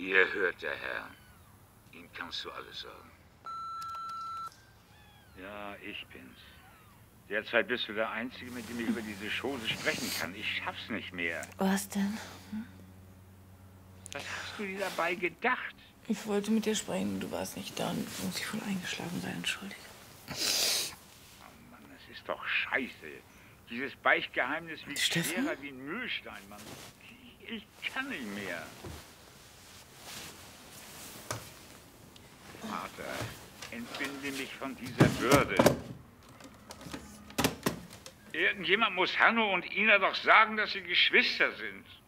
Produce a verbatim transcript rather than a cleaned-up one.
Ihr hört, der Herr. Ihm kannst du alles sagen. Ja, ich bin's. Derzeit bist du der Einzige, mit dem ich über diese Chose sprechen kann. Ich schaff's nicht mehr. Was denn? Hm? Was hast du dir dabei gedacht? Ich wollte mit dir sprechen, du warst nicht da und muss ich voll eingeschlafen sein, entschuldige. Oh Mann, das ist doch scheiße. Dieses Beichtgeheimnis wiegt schwerer wie ein Mühlstein, Mann. Ich, ich kann nicht mehr. Vater, entbinde mich von dieser Bürde. Irgendjemand muss Hanno und Ina doch sagen, dass sie Geschwister sind.